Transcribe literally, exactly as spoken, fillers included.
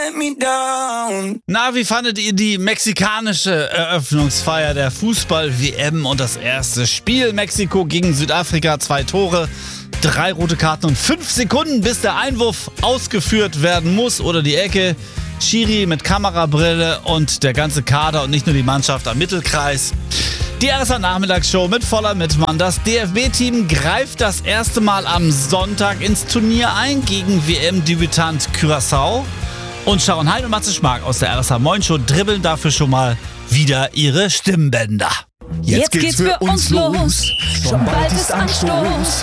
let me down. Na, wie fandet ihr die mexikanische Eröffnungsfeier der Fußball-W M und das erste Spiel? Mexiko gegen Südafrika, zwei Tore, drei rote Karten und fünf Sekunden, bis der Einwurf ausgeführt werden muss oder die Ecke. Schiri mit Kamerabrille und der ganze Kader und nicht nur die Mannschaft am Mittelkreis. Die R S A-Nachmittagsshow mit voller Mitmann. Das D F B-Team greift das erste Mal am Sonntag ins Turnier ein gegen W M-Debütant Curaçao. Und Sharon Hein und Matze Schmark aus der R S A-Moin-Show dribbeln dafür schon mal wieder ihre Stimmbänder. Jetzt, Jetzt geht's für uns los, schon bald ist Anstoß.